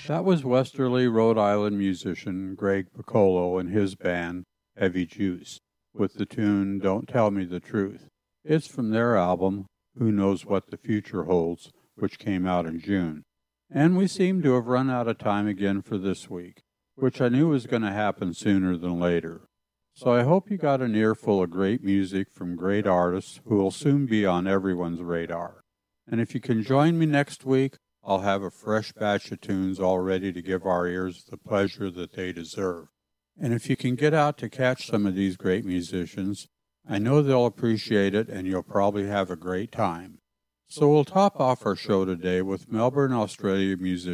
That was Westerly, Rhode Island musician Greg Piccolo and his band, Heavy Juice, with the tune Don't Tell Me the Truth. It's from their album, Who Knows What the Future Holds, which came out in June. And we seem to have run out of time again for this week, which I knew was going to happen sooner than later. So I hope you got an earful of great music from great artists who will soon be on everyone's radar. And if you can join me next week, I'll have a fresh batch of tunes all ready to give our ears the pleasure that they deserve. And if you can get out to catch some of these great musicians, I know they'll appreciate it and you'll probably have a great time. So we'll top off our show today with Melbourne, Australia musician